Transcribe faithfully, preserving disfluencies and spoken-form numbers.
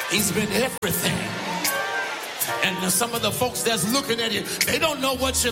He's been everything. And some of the folks that's looking at you, they don't know what you've